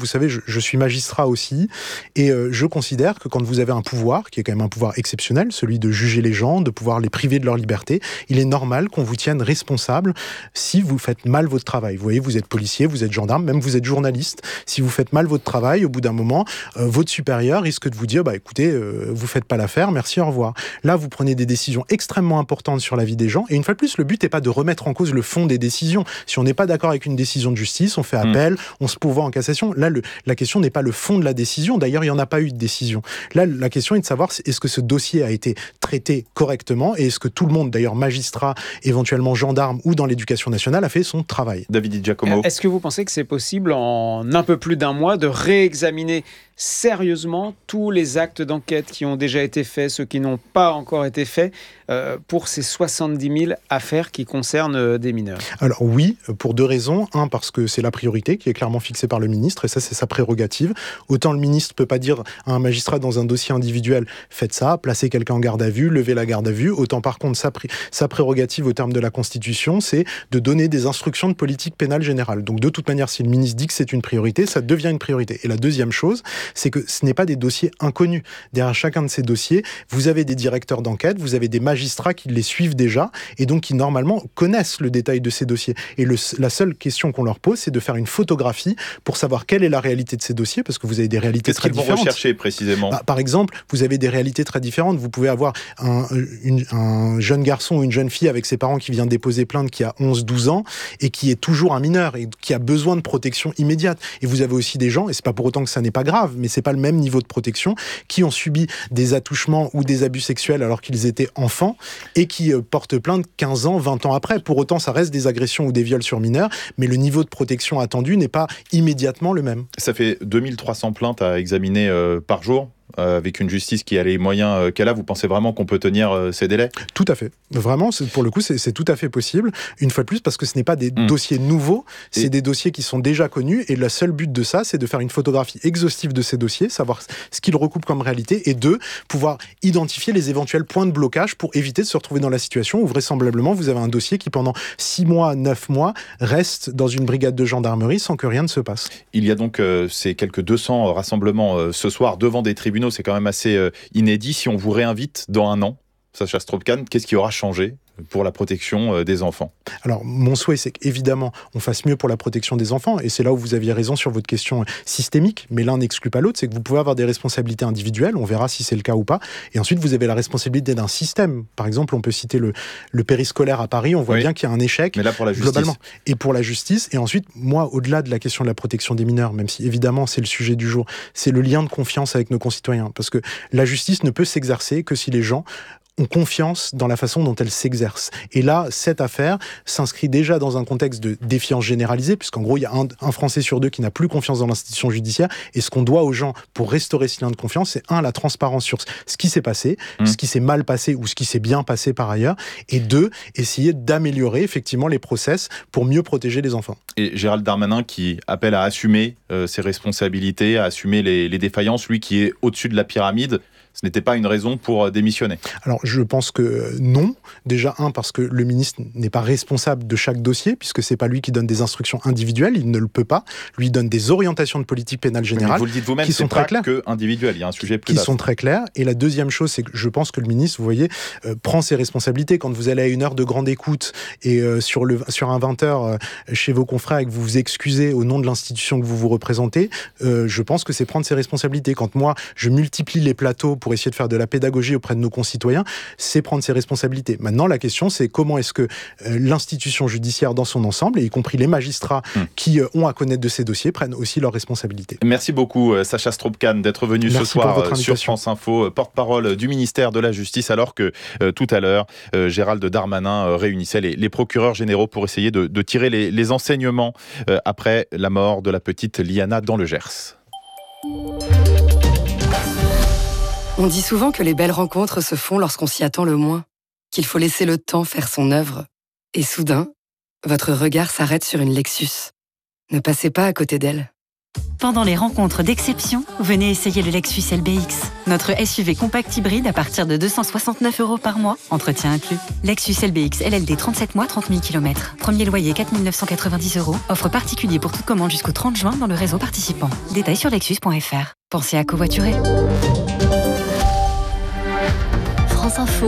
vous savez, je suis magistrat aussi, et je considère que quand vous avez un pouvoir, qui est quand même un pouvoir exceptionnel, celui de juger les gens, de pouvoir les priver de leur liberté, il est normal qu'on vous tienne responsable si vous faites mal votre travail. Vous voyez, vous êtes policier, vous êtes gendarme, même vous êtes journaliste. Si vous faites mal votre travail, au bout d'un moment, votre supérieur risque de vous dire, écoutez, vous faites pas l'affaire, merci, au revoir. Là, vous prenez des décisions extrêmement importantes sur la vie des gens, et une fois de plus, le but n'est pas de remettre en cause le fond des décisions. Si on n'est pas d'accord avec une décision de justice, on fait appel, on se pourvoit en cassation. Là, la question n'est pas le fond de la décision. D'ailleurs, il n'y en a pas eu de décision. Là, la question est de savoir est-ce que ce dossier a été traité correctement, et est-ce que tout le monde, d'ailleurs magistrat, éventuellement gendarme ou dans l'éducation nationale, a fait son travail. David Di Giacomo. Est-ce que vous pensez que c'est possible en un peu plus d'un mois de réexaminer sérieusement tous les actes d'enquête qui ont déjà été faits, ceux qui n'ont pas encore été faits, pour ces 70 000 affaires qui concernent des mineurs? Alors oui, pour deux raisons. Un, parce que c'est la priorité qui est clairement fixée par le ministre, et ça, c'est sa prérogative. Autant le ministre ne peut pas dire à un magistrat dans un dossier individuel, faites ça, placez quelqu'un en garde à vue, levez la garde à vue. Autant par contre, sa prérogative au terme de la Constitution, c'est de donner des instructions de politique pénale générale. Donc de toute manière, si le ministre dit que c'est une priorité, ça devient une priorité. Et la deuxième chose, c'est que ce n'est pas des dossiers inconnus. Derrière chacun de ces dossiers, vous avez des directeurs d'enquête, vous avez des magistrats qui les suivent déjà, et donc qui normalement connaissent le détail de ces dossiers. Et la seule question qu'on leur pose, c'est de faire une photographie pour savoir quelle est la réalité de ces dossiers, parce que vous avez des réalités très différentes. Qu'est-ce qu'ils vont rechercher précisément ? Par exemple, vous avez des réalités très différentes. Vous pouvez avoir un jeune garçon ou une jeune fille avec ses parents qui vient déposer plainte, qui a 11-12 ans, et qui est toujours un mineur, et qui a besoin de protection immédiate. Et vous avez aussi des gens, et c'est pas pour autant que ça n'est pas grave, mais c'est pas le même niveau de protection, qui ont subi des attouchements ou des abus sexuels alors qu'ils étaient enfants, et qui portent plainte 15 ans, 20 ans après. Pour autant, ça reste des agressions ou des viols sur mineurs, mais le niveau de protection attendu n'est pas immédiatement le même. Ça fait 2300 plaintes à examiner par jour. Avec une justice qui a les moyens qu'elle a, vous pensez vraiment qu'on peut tenir ces délais ? Tout à fait. Vraiment, pour le coup, c'est tout à fait possible. Une fois de plus, parce que ce n'est pas des dossiers nouveaux, c'est des dossiers qui sont déjà connus, et le seul but de ça, c'est de faire une photographie exhaustive de ces dossiers, savoir ce qu'ils recoupent comme réalité, et deux, pouvoir identifier les éventuels points de blocage pour éviter de se retrouver dans la situation où vraisemblablement vous avez un dossier qui pendant 6 mois, 9 mois, reste dans une brigade de gendarmerie sans que rien ne se passe. Il y a donc ces quelques 200 rassemblements ce soir devant des tribunaux. C'est quand même assez inédit. Si on vous réinvite dans un an, Sacha Strobkan, qu'est-ce qui aura changé pour la protection des enfants? Alors, mon souhait, c'est qu'évidemment, on fasse mieux pour la protection des enfants, et c'est là où vous aviez raison sur votre question systémique, mais l'un n'exclut pas l'autre, c'est que vous pouvez avoir des responsabilités individuelles, on verra si c'est le cas ou pas, et ensuite vous avez la responsabilité d'un système. Par exemple, on peut citer le périscolaire à Paris, on voit bien qu'il y a un échec, mais là pour la justice. Globalement, et pour la justice, et ensuite, moi, au-delà de la question de la protection des mineurs, même si évidemment c'est le sujet du jour, c'est le lien de confiance avec nos concitoyens, parce que la justice ne peut s'exercer que si les gens ont confiance dans la façon dont elle s'exerce. Et là, cette affaire s'inscrit déjà dans un contexte de défiance généralisée, puisqu'en gros, il y a un Français sur 2 qui n'a plus confiance dans l'institution judiciaire, et ce qu'on doit aux gens pour restaurer ce lien de confiance, c'est la transparence sur ce qui s'est passé, ce qui s'est mal passé ou ce qui s'est bien passé par ailleurs, et 2, essayer d'améliorer effectivement les process pour mieux protéger les enfants. Et Gérald Darmanin qui appelle à assumer ses responsabilités, à assumer les défaillances, lui qui est au-dessus de la pyramide, ce n'était pas une raison pour démissionner? Alors, je pense que non. Déjà, parce que le ministre n'est pas responsable de chaque dossier, puisque c'est pas lui qui donne des instructions individuelles, il ne le peut pas. Lui donne des orientations de politique pénale générale. Vous le dites vous-même, qui sont très claires, que individuel. Il y a un sujet plus qui vaste. sont très clairs. Et la deuxième chose, c'est que je pense que le ministre, vous voyez, prend ses responsabilités. Quand vous allez à une heure de grande écoute et sur un 20h chez vos confrères et que vous vous excusez au nom de l'institution que vous vous représentez, je pense que c'est prendre ses responsabilités. Quand moi, je multiplie les plateaux pour essayer de faire de la pédagogie auprès de nos concitoyens, c'est prendre ses responsabilités. Maintenant, la question, c'est comment est-ce que l'institution judiciaire dans son ensemble, et y compris les magistrats qui ont à connaître de ces dossiers, prennent aussi leurs responsabilités. Merci beaucoup, Sacha Strobkan, d'être venu ce soir sur France Info, porte-parole du ministère de la Justice, alors que tout à l'heure, Gérald Darmanin réunissait les procureurs généraux pour essayer de tirer les enseignements après la mort de la petite Liana dans le Gers. On dit souvent que les belles rencontres se font lorsqu'on s'y attend le moins, qu'il faut laisser le temps faire son œuvre. Et soudain, votre regard s'arrête sur une Lexus. Ne passez pas à côté d'elle. Pendant les rencontres d'exception, venez essayer le Lexus LBX. Notre SUV compact hybride à partir de 269 € par mois, entretien inclus. Lexus LBX LLD 37 mois, 30 000 km. Premier loyer 4 990 €. Offre particulier pour toute commande jusqu'au 30 juin dans le réseau participant. Détails sur lexus.fr. Pensez à covoiturer. France Info,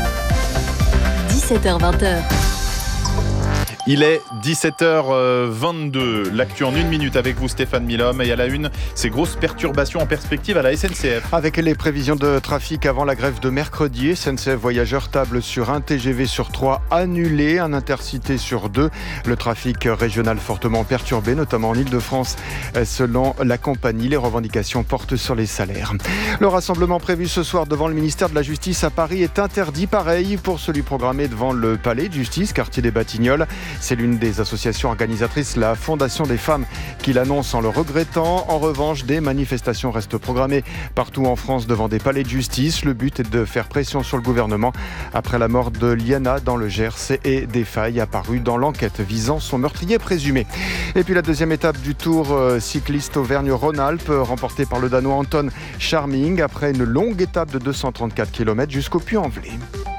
17h-20h. Il est 17h22, l'actu en 1 minute avec vous Stéphane Milhomme, et à la une, ces grosses perturbations en perspective à la SNCF. Avec les prévisions de trafic avant la grève de mercredi, SNCF Voyageurs table sur un TGV sur 3 annulé, un Intercité sur 2. Le trafic régional fortement perturbé, notamment en Ile-de-France. Selon la compagnie, les revendications portent sur les salaires. Le rassemblement prévu ce soir devant le ministère de la Justice à Paris est interdit, pareil pour celui programmé devant le Palais de Justice, quartier des Batignolles. C'est l'une des associations organisatrices, la Fondation des femmes, qui l'annonce en le regrettant. En revanche, des manifestations restent programmées partout en France devant des palais de justice. Le but est de faire pression sur le gouvernement après la mort de Liana dans le Gers et des failles apparues dans l'enquête visant son meurtrier présumé. Et puis la deuxième étape du Tour cycliste Auvergne-Rhône-Alpes, remportée par le Danois Anton Charming après une longue étape de 234 km jusqu'au Puy-en-Velay.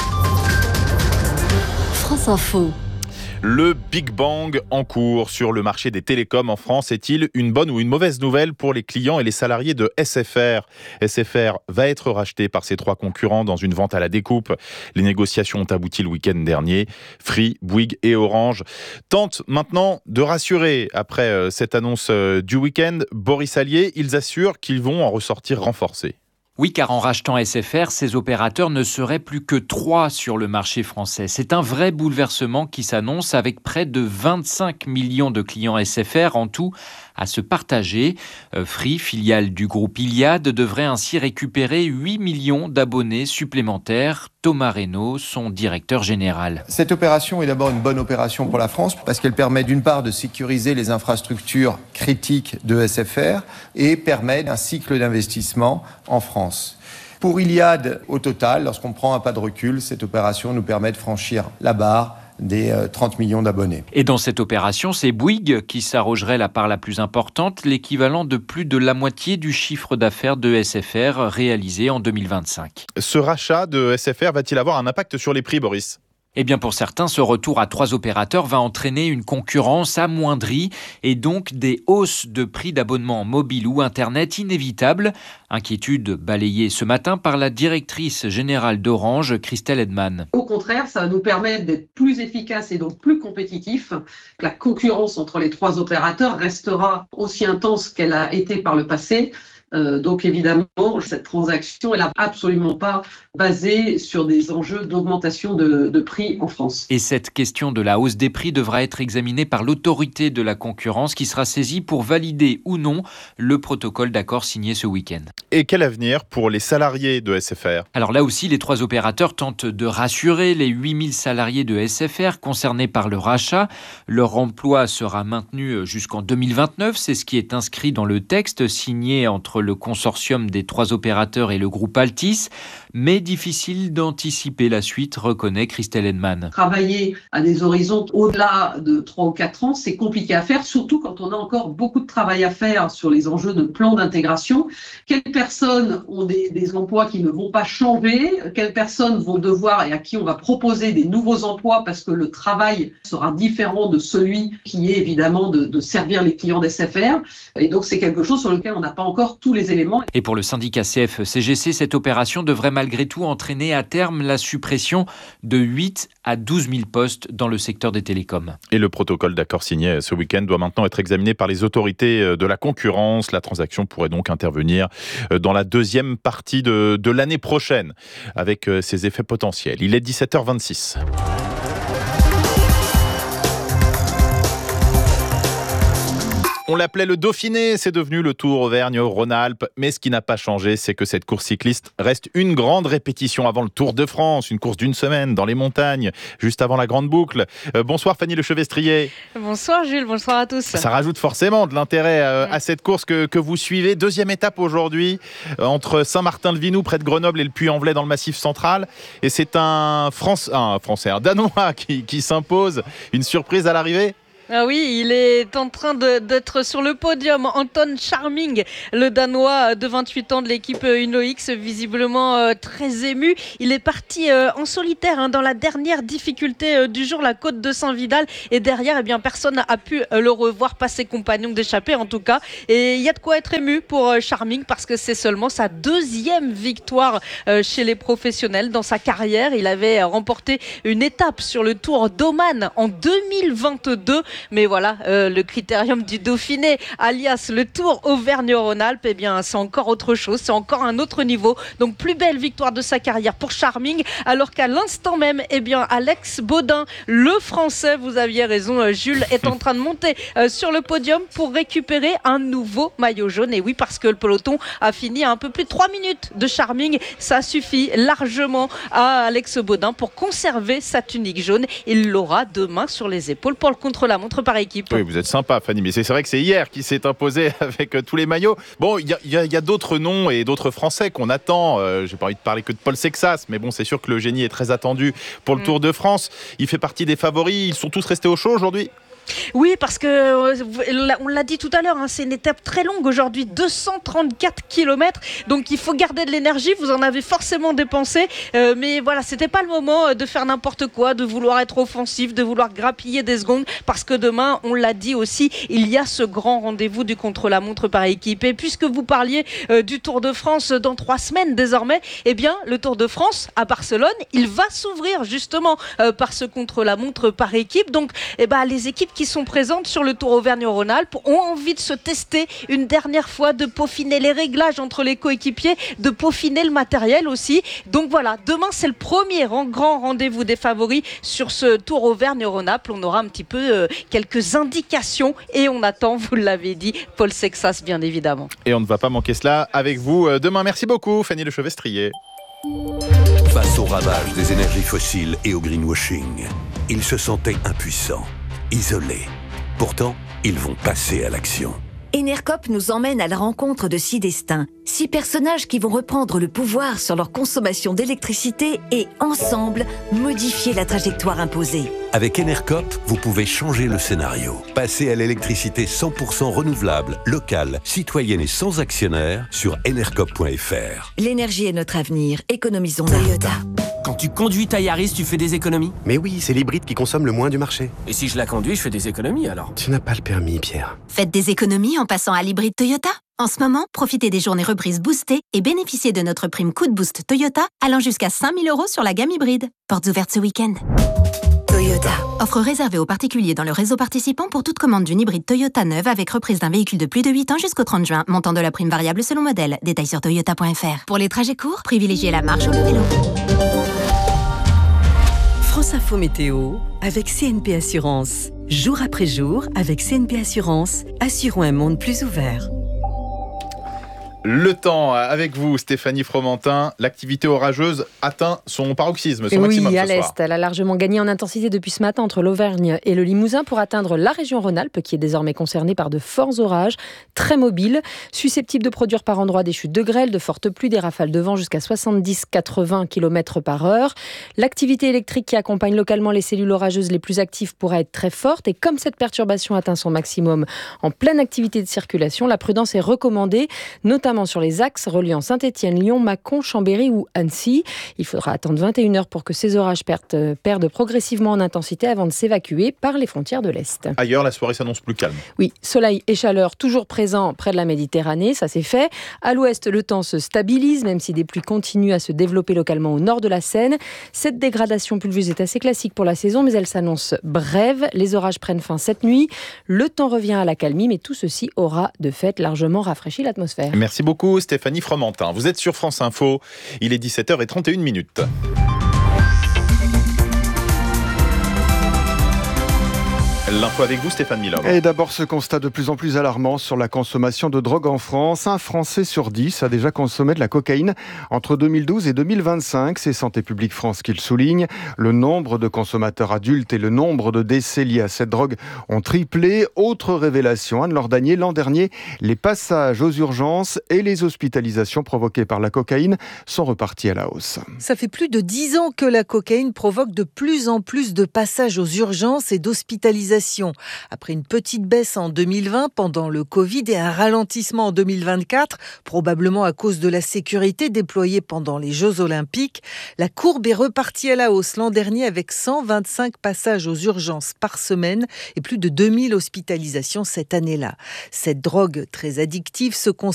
France Info. Le Big Bang en cours sur le marché des télécoms en France est-il une bonne ou une mauvaise nouvelle pour les clients et les salariés de SFR ? SFR va être racheté par ses 3 concurrents dans une vente à la découpe. Les négociations ont abouti le week-end dernier. Free, Bouygues et Orange tentent maintenant de rassurer. Après cette annonce du week-end, Boris Allier, ils assurent qu'ils vont en ressortir renforcés. Oui, car en rachetant SFR, ces opérateurs ne seraient plus que 3 sur le marché français. C'est un vrai bouleversement qui s'annonce avec près de 25 millions de clients SFR en tout à se partager. Free, filiale du groupe Iliad, devrait ainsi récupérer 8 millions d'abonnés supplémentaires. Thomas Reynaud, son directeur général. Cette opération est d'abord une bonne opération pour la France parce qu'elle permet d'une part de sécuriser les infrastructures critiques de SFR et permet un cycle d'investissement en France. Pour Iliad, au total, lorsqu'on prend un pas de recul, cette opération nous permet de franchir la barre des 30 millions d'abonnés. Et dans cette opération, c'est Bouygues qui s'arrogerait la part la plus importante, l'équivalent de plus de la moitié du chiffre d'affaires de SFR réalisé en 2025. Ce rachat de SFR va-t-il avoir un impact sur les prix, Boris ? Eh bien pour certains, ce retour à 3 opérateurs va entraîner une concurrence amoindrie et donc des hausses de prix d'abonnement mobile ou Internet inévitables. Inquiétude balayée ce matin par la directrice générale d'Orange, Christelle Edman. Au contraire, ça va nous permettre d'être plus efficaces et donc plus compétitifs. La concurrence entre les 3 opérateurs restera aussi intense qu'elle a été par le passé. Donc évidemment, cette transaction, elle n'a absolument pas basé sur des enjeux d'augmentation de prix en France. Et cette question de la hausse des prix devra être examinée par l'autorité de la concurrence qui sera saisie pour valider ou non le protocole d'accord signé ce week-end. Et quel avenir pour les salariés de SFR ? Alors là aussi, les 3 opérateurs tentent de rassurer les 8000 salariés de SFR concernés par le rachat. Leur emploi sera maintenu jusqu'en 2029, c'est ce qui est inscrit dans le texte signé entre le consortium des 3 opérateurs et le groupe Altice, mais difficile d'anticiper la suite, reconnaît Christelle Edman. Travailler à des horizons au-delà de 3 ou 4 ans, c'est compliqué à faire, surtout quand on a encore beaucoup de travail à faire sur les enjeux de plan d'intégration. Quelles personnes ont des emplois qui ne vont pas changer ? Quelles personnes vont devoir et à qui on va proposer des nouveaux emplois parce que le travail sera différent de celui qui est évidemment de servir les clients d'SFR. Et donc c'est quelque chose sur lequel on n'a pas encore tous les éléments. Et pour le syndicat CF-CGC, cette opération devrait malgré tout entraîner à terme la suppression de 8 à 12 000 postes dans le secteur des télécoms. Et le protocole d'accord signé ce week-end doit maintenant être examiné par les autorités de la concurrence. La transaction pourrait donc intervenir dans la deuxième partie de l'année prochaine avec ses effets potentiels. Il est 17h26. On l'appelait le Dauphiné, c'est devenu le Tour Auvergne-Rhône-Alpes. Mais ce qui n'a pas changé, c'est que cette course cycliste reste une grande répétition avant le Tour de France. Une course d'une semaine dans les montagnes, juste avant la grande boucle. Bonsoir Fanny Lechevestrier. Bonsoir Jules, bonsoir à tous. Ça rajoute forcément de l'intérêt à cette course que vous suivez. Deuxième étape aujourd'hui, entre Saint-Martin-le-Vinoux, près de Grenoble, et le Puy-en-Velay dans le Massif central. Et c'est un Danois qui s'impose. Une surprise à l'arrivée ? Ah oui, il est en train d'être sur le podium. Anton Charming, le Danois de 28 ans de l'équipe Uno-X, visiblement très ému. Il est parti en solitaire dans la dernière difficulté du jour, la côte de Saint-Vidal. Et derrière, eh bien, personne n'a pu le revoir, pas ses compagnons d'échappée en tout cas. Et il y a de quoi être ému pour Charming parce que c'est seulement sa deuxième victoire chez les professionnels dans sa carrière. Il avait remporté une étape sur le Tour d'Oman en 2022. Mais voilà, le critérium du Dauphiné, alias le Tour Auvergne-Rhône-Alpes, eh bien, c'est encore autre chose, c'est encore un autre niveau. Donc, plus belle victoire de sa carrière pour Charming, alors qu'à l'instant même, eh bien, Alex Baudin, le Français, vous aviez raison, Jules, est en train de monter sur le podium pour récupérer un nouveau maillot jaune. Et oui, parce que le peloton a fini à un peu plus de 3 minutes de Charming. Ça suffit largement à Alex Baudin pour conserver sa tunique jaune. Il l'aura demain sur les épaules pour le contre-la-montre par équipe. Oui, vous êtes sympa, Fanny, mais c'est vrai que c'est hier qui s'est imposé avec tous les maillots. Bon, il y a d'autres noms et d'autres Français qu'on attend. J'ai pas envie de parler que de Paul Sexas, mais bon, c'est sûr que le génie est très attendu pour le Tour de France. Il fait partie des favoris. Ils sont tous restés au chaud aujourd'hui. Oui, parce que on l'a dit tout à l'heure, c'est une étape très longue aujourd'hui, 234 km, donc il faut garder de l'énergie. Vous en avez forcément dépensé, mais voilà, c'était pas le moment de faire n'importe quoi, de vouloir être offensif, de vouloir grappiller des secondes, parce que demain, on l'a dit aussi, il y a ce grand rendez-vous du contre-la-montre par équipe. Et puisque vous parliez du Tour de France dans 3 semaines désormais, eh bien, le Tour de France à Barcelone, il va s'ouvrir justement par ce contre-la-montre par équipe. Donc, les équipes qui sont présentes sur le Tour Auvergne-Rhône-Alpes ont envie de se tester une dernière fois, de peaufiner les réglages entre les coéquipiers, de peaufiner le matériel aussi. Donc voilà, demain c'est le premier grand rendez-vous des favoris sur ce Tour Auvergne-Rhône-Alpes. On aura un petit peu quelques indications et on attend, vous l'avez dit, Paul Sexas bien évidemment. Et on ne va pas manquer cela avec vous demain. Merci beaucoup, Fanny Lechevestrier. Face au ravage des énergies fossiles et au greenwashing, ils se sentaient impuissants, isolés. Pourtant, ils vont passer à l'action. Enercop nous emmène à la rencontre de 6 destins. 6 personnages qui vont reprendre le pouvoir sur leur consommation d'électricité et, ensemble, modifier la trajectoire imposée. Avec Enercop, vous pouvez changer le scénario. Passer à l'électricité 100% renouvelable, locale, citoyenne et sans actionnaire sur enercop.fr. L'énergie est notre avenir. Économisons Toyota. Quand tu conduis ta Yaris, tu fais des économies? Mais oui, c'est l'hybride qui consomme le moins du marché. Et si je la conduis, je fais des économies alors? Tu n'as pas le permis, Pierre. Faites des économies en passant à l'hybride Toyota. En ce moment, profitez des journées reprises boostées et bénéficiez de notre prime Coup de Boost Toyota allant jusqu'à 5 000 € sur la gamme hybride. Portes ouvertes ce week-end. Toyota. Offre réservée aux particuliers dans le réseau participant pour toute commande d'une hybride Toyota neuve avec reprise d'un véhicule de plus de 8 ans jusqu'au 30 juin. Montant de la prime variable selon modèle. Détails sur toyota.fr. Pour les trajets courts, privilégiez la marche ou le vélo. France Info Météo avec CNP Assurance. Jour après jour, avec CNP Assurance, assurons un monde plus ouvert. Le temps avec vous, Stéphanie Fromentin. L'activité orageuse atteint son paroxysme, son maximum ce soir. Oui, à l'est. Elle a largement gagné en intensité depuis ce matin entre l'Auvergne et le Limousin pour atteindre la région Rhône-Alpes qui est désormais concernée par de forts orages, très mobiles, susceptibles de produire par endroits des chutes de grêle, de fortes pluies, des rafales de vent jusqu'à 70-80 km/h. L'activité électrique qui accompagne localement les cellules orageuses les plus actives pourra être très forte et comme cette perturbation atteint son maximum en pleine activité de circulation, la prudence est recommandée, notamment sur les axes reliant Saint-Étienne, Lyon, Mâcon, Chambéry ou Annecy. Il faudra attendre 21 heures pour que ces orages perdent progressivement en intensité avant de s'évacuer par les frontières de l'Est. Ailleurs, la soirée s'annonce plus calme. Oui, soleil et chaleur toujours présents près de la Méditerranée, ça c'est fait. À l'ouest, le temps se stabilise, même si des pluies continuent à se développer localement au nord de la Seine. Cette dégradation pluvieuse est assez classique pour la saison, mais elle s'annonce brève. Les orages prennent fin cette nuit. Le temps revient à la calmie, mais tout ceci aura de fait largement rafraîchi l'atmosphère. Merci beaucoup Stéphanie Fromentin. Vous êtes sur France Info, il est 17h31. L'info avec vous, Stéphane Milov. Et d'abord, ce constat de plus en plus alarmant sur la consommation de drogue en France. Un Français sur 10 a déjà consommé de la cocaïne entre 2012 et 2025. C'est Santé publique France qui le souligne. Le nombre de consommateurs adultes et le nombre de décès liés à cette drogue ont triplé. Autre révélation, Anne-Laure Danier, l'an dernier, les passages aux urgences et les hospitalisations provoquées par la cocaïne sont repartis à la hausse. Ça fait plus de 10 ans que la cocaïne provoque de plus en plus de passages aux urgences et d'hospitalisations hospitalisations. Après une petite baisse en 2020 pendant le Covid et un ralentissement en 2024, probablement à cause de la sécurité déployée pendant les Jeux Olympiques, la courbe est repartie à la hausse l'an dernier avec 125 passages aux urgences par semaine et plus de 2000 hospitalisations cette année-là. Cette drogue très addictive se concentre